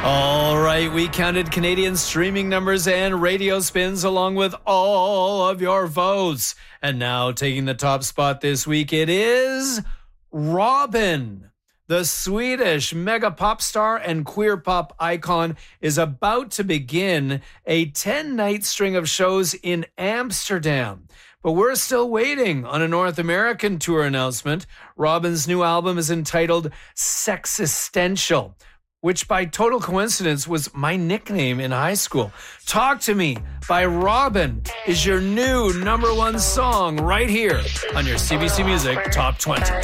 All right, we counted Canadian streaming numbers and radio spins along with all of your votes. And now taking the top spot this week, it is Robyn. The Swedish mega pop star and queer pop icon is about to begin a 10-night string of shows in Amsterdam. But we're still waiting on a North American tour announcement. Robyn's new album is entitled Sexistential, which by total coincidence was my nickname in high school. Talk to Me by Robyn is your new #1 song right here on your CBC Music Top 20.